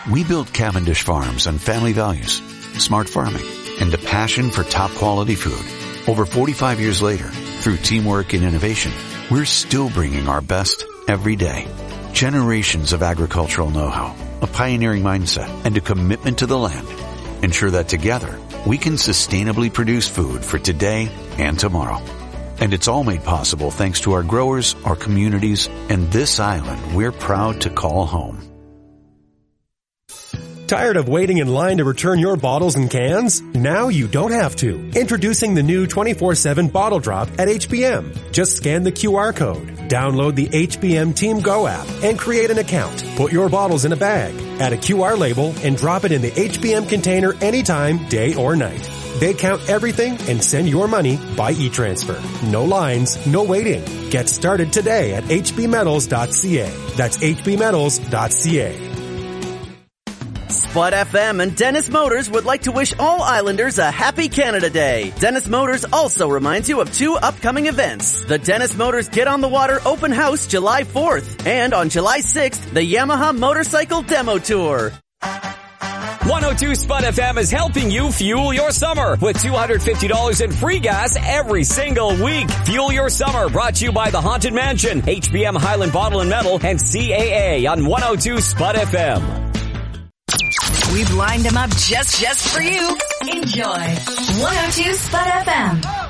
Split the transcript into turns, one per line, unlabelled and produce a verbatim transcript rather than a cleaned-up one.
We built Cavendish Farms on family values, smart farming, and a passion for top quality food. Over forty-five years later, through teamwork and innovation, we're still bringing our best every day. Generations of agricultural know-how, a pioneering mindset, and a commitment to the land ensure that together we can sustainably produce food for today and tomorrow. And it's all made possible thanks to our growers, our communities, and this island we're proud to call home.
Tired of waiting in line to return your bottles and cans? Now you don't have to. Introducing the new twenty-four seven Bottle Drop at H B M. Just scan the Q R code, download the H B M Team Go app, and create an account. Put your bottles in a bag, add a Q R label, and drop it in the H B M container anytime, day or night. They count everything and send your money by e-transfer. No lines, no waiting. Get started today at h b metals dot c a. That's h b metals dot c a.
Spud F M and Dennis Motors would like to wish all Islanders a happy Canada Day. Dennis Motors also reminds you of two upcoming events. The Dennis Motors Get on the Water Open House July fourth, and on July sixth, the Yamaha Motorcycle Demo Tour.
one oh two Spud F M is helping you fuel your summer with two hundred fifty dollars in free gas every single week. Fuel your summer, brought to you by the Haunted Mansion, H B M Highland Bottle and Metal, and C A A on one oh two Spud F M.
We've lined them up just, just for you. Enjoy. one oh two Spud F M.